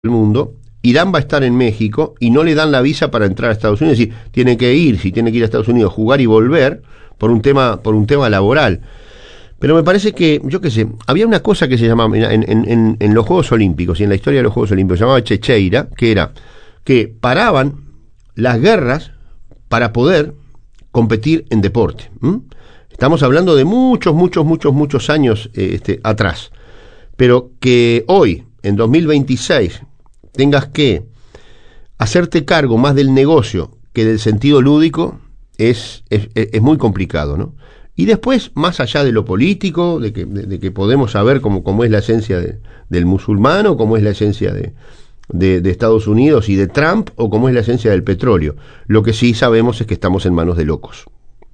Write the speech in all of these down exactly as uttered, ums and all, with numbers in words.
del mundo. Irán va a estar en México y no le dan la visa para entrar a Estados Unidos. Es decir, tiene que ir, si tiene que ir a Estados Unidos, jugar y volver por un tema, por un tema laboral. Pero me parece que, yo qué sé, había una cosa que se llamaba, en, en, en, en los Juegos Olímpicos y en la historia de los Juegos Olímpicos, se llamaba Checheira, que era que paraban las guerras para poder competir en deporte. ¿Mm? Estamos hablando de muchos, muchos, muchos, muchos años eh, este, atrás. Pero que hoy, en dos mil veintiséis, tengas que hacerte cargo más del negocio que del sentido lúdico, es, es, es muy complicado, ¿no? Y después, más allá de lo político, de que, de, de que podemos saber cómo, cómo es la esencia de, del musulmán, o cómo es la esencia de, de, de Estados Unidos y de Trump, o cómo es la esencia del petróleo. Lo que sí sabemos es que estamos en manos de locos.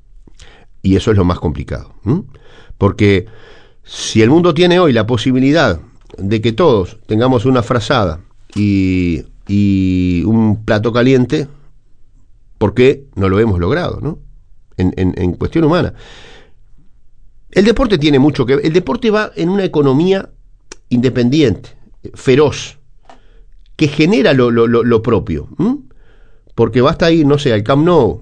Y eso es lo más complicado. ¿m? Porque si el mundo tiene hoy la posibilidad de que todos tengamos una frazada y, y un plato caliente, ¿por qué no lo hemos logrado, no? En, en, en cuestión humana. El deporte tiene mucho que ver. El deporte va en una economía independiente, feroz, que genera lo, lo, lo, lo propio. ¿m? Porque basta ir, no sé, al Camp Nou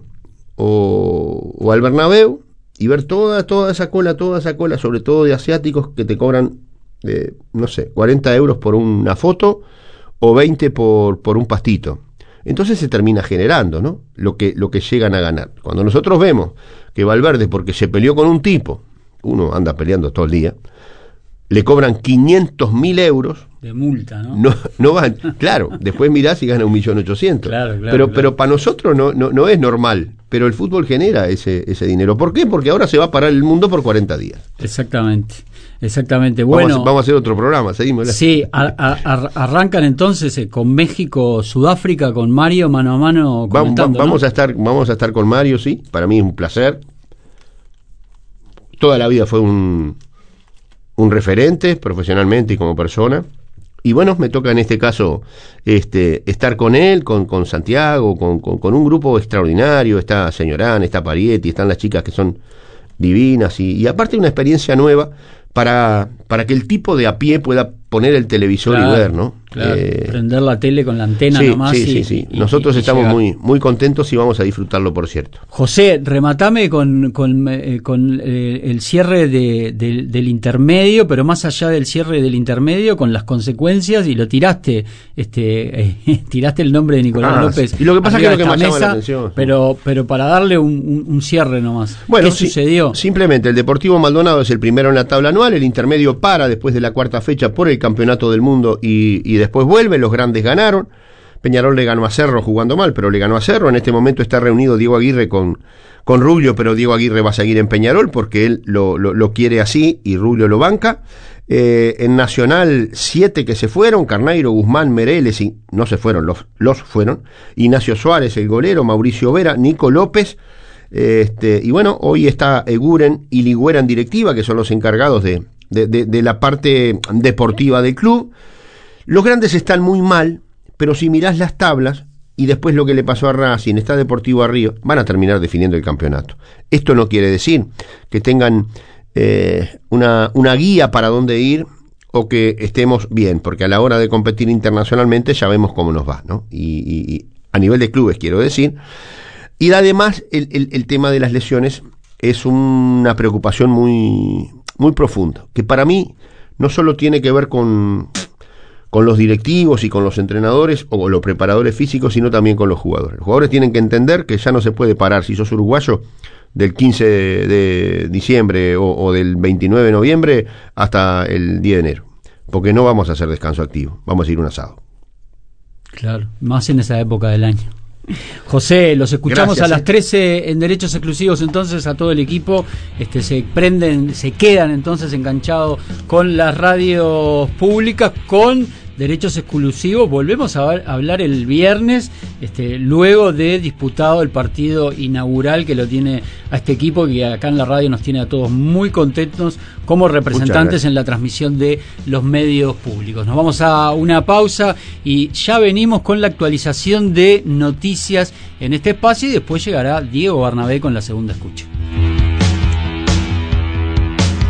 o, o al Bernabéu y ver toda, toda esa cola, toda esa cola, sobre todo de asiáticos que te cobran, eh, no sé, cuarenta euros por una foto o veinte por, por un pastito. Entonces se termina generando, ¿no? Lo que, lo que llegan a ganar. Cuando nosotros vemos que Valverde, porque se peleó con un tipo, uno anda peleando todo el día, le cobran quinientos mil euros. De multa, ¿no? No, no van, claro, después mirás y gana un millón ochocientos. Claro, claro, pero, claro. pero para nosotros no, no, no es normal. Pero el fútbol genera ese, ese dinero. ¿Por qué? Porque ahora se va a parar el mundo por cuarenta días. Exactamente, exactamente. Bueno, vamos a, vamos a hacer otro programa, seguimos. Sí, a, a, a, arrancan entonces eh, con México, Sudáfrica, con Mario mano a mano comentando, Va, va, vamos ¿no? a estar, vamos a estar con Mario, sí. Para mí es un placer. Toda la vida fue un, un referente, profesionalmente y como persona. Y bueno, me toca en este caso este, estar con él, con, con Santiago, con, con, con un grupo extraordinario. Está Señorán, está Parietti, están las chicas que son divinas. Y, y aparte una experiencia nueva para, para que el tipo de a pie pueda poner el televisor Claro, y ver, ¿no? Claro, Eh, prender la tele con la antena sí, nomás. sí, y, sí, sí. y- Nosotros y estamos llegar. muy, muy contentos y vamos a disfrutarlo, por cierto. José, rematame con, con, eh, con eh, el cierre de, del- del intermedio, pero más allá del cierre del intermedio, con las consecuencias, y lo tiraste, este, eh, tiraste el nombre de Nicolás Ah, López. sí. Y lo que pasa arriba es que de lo que esta más llama la mesa, atención. Pero, pero para darle un, un, un cierre nomás. Bueno, ¿Qué sí, sucedió? Simplemente el Deportivo Maldonado es el primero en la tabla anual, el intermedio para después de la cuarta fecha por el Campeonato del Mundo y, y después vuelve, los grandes ganaron. Peñarol le ganó a Cerro jugando mal, pero le ganó a Cerro. En este momento está reunido Diego Aguirre con, con Rubio, pero Diego Aguirre va a seguir en Peñarol porque él lo, lo, lo quiere así y Rubio lo banca. Eh, en Nacional, siete que se fueron: Carneiro, Guzmán, Mereles, y no se fueron, los, los fueron. Ignacio Suárez, el golero, Mauricio Vera, Nico López. Este, y bueno, hoy está Eguren y Ligüera en directiva, que son los encargados de, de, de, de la parte deportiva del club. Los grandes están muy mal, pero si mirás las tablas y después lo que le pasó a Racing, está Deportivo a Río, van a terminar definiendo el campeonato. Esto no quiere decir que tengan eh, una, una guía para dónde ir o que estemos bien, porque a la hora de competir internacionalmente ya vemos cómo nos va, ¿no? Y, y, y a nivel de clubes, quiero decir. Y además el, el, el tema de las lesiones es una preocupación muy, muy profunda, que para mí no solo tiene que ver con... con los directivos y con los entrenadores o con los preparadores físicos, sino también con los jugadores. Los jugadores tienen que entender que ya no se puede parar, si sos uruguayo, del quince de diciembre o, o del veintinueve de noviembre hasta el diez de enero, porque no vamos a hacer descanso activo, vamos a ir un asado. Claro, más en esa época del año. José, los escuchamos Gracias, a las eh. trece en Derechos Exclusivos, entonces a todo el equipo, este se prenden, se quedan entonces enganchados con las radios públicas, con Derechos Exclusivos. Volvemos a, a hablar el viernes, este, luego de disputado el partido inaugural que lo tiene a este equipo, que acá en la radio nos tiene a todos muy contentos como representantes en la transmisión de los medios públicos. Nos vamos a una pausa y ya venimos con la actualización de noticias en este espacio y después llegará Diego Barnabé con la segunda escucha.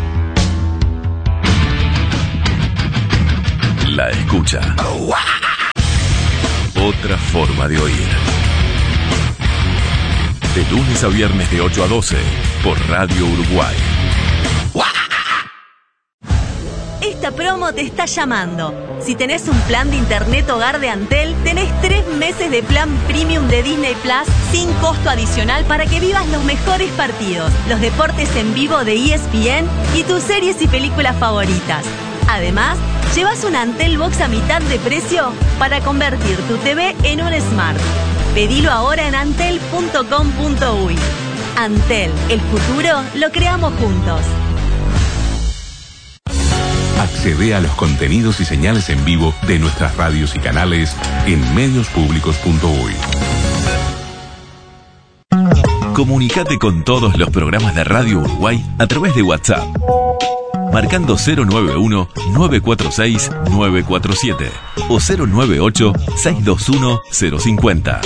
La escucha. otra forma de oír. De lunes a viernes de ocho a doce por Radio Uruguay. Esta promo te está llamando. Si tenés un plan de internet hogar de Antel, tenés tres meses de plan premium de Disney Plus sin costo adicional para que vivas los mejores partidos, los deportes en vivo de E S P N y tus series y películas favoritas. Además, llevas una Antel Box a mitad de precio para convertir tu T V en un Smart. Pedilo ahora en antel punto com punto uy. Antel, el futuro lo creamos juntos. Accede a los contenidos y señales en vivo de nuestras radios y canales en medios públicos punto uy. Comunicate con todos los programas de Radio Uruguay a través de WhatsApp, marcando cero nueve uno, nueve cuatro seis, nueve cuatro siete o cero nueve ocho, seis dos uno, cero cinco cero.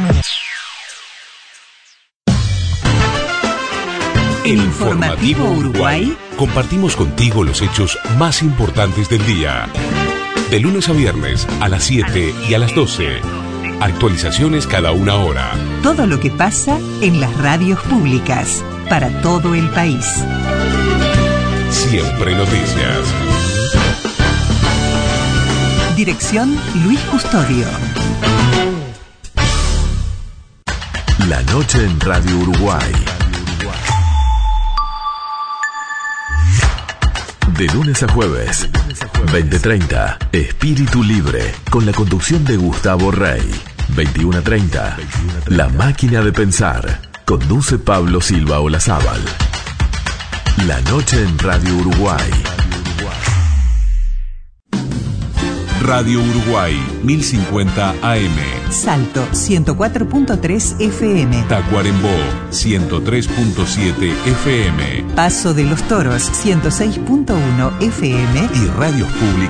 El Informativo Uruguay. Compartimos contigo los hechos más importantes del día. De lunes a viernes a las siete y a las doce. Actualizaciones cada una hora. Todo lo que pasa en las radios públicas para todo el país. Siempre noticias. Dirección Luis Custodio. La noche en Radio Uruguay. De lunes a jueves, veinte treinta, Espíritu Libre, con la conducción de Gustavo Rey. veintiuno treinta, La Máquina de Pensar, conduce Pablo Silva Olazábal. La noche en Radio Uruguay. Radio Uruguay, mil cincuenta A M. Salto, ciento cuatro punto tres F M. Tacuarembó, ciento tres punto siete F M. Paso de los Toros, ciento seis punto uno F M. Y radios públicas